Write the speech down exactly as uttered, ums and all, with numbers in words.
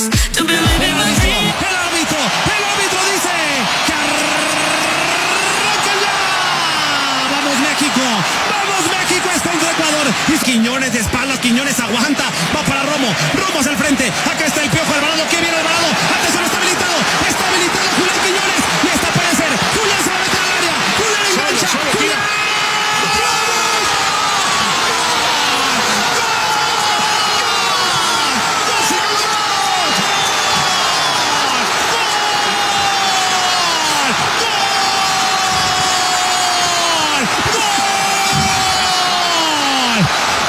El árbitro, el árbitro, el árbitro dice que arranca ya. Vamos México, vamos México, es contra Ecuador. Y Quiñones de espaldas, Quiñones aguanta, va para Romo, Romo hacia el frente, acá está el Piojo Alvarado, que viene Alvarado,